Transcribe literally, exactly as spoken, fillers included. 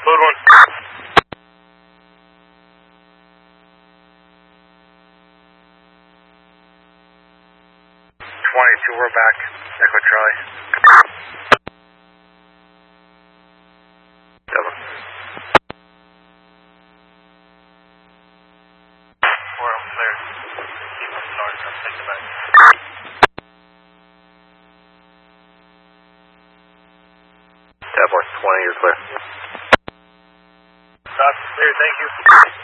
Code one. twenty-two, we're back. Echo Charlie. Seven. Four, I'm clear. Keep us north, I'll take it back. Tab one twenty, you're clear. Stop, clear, thank you.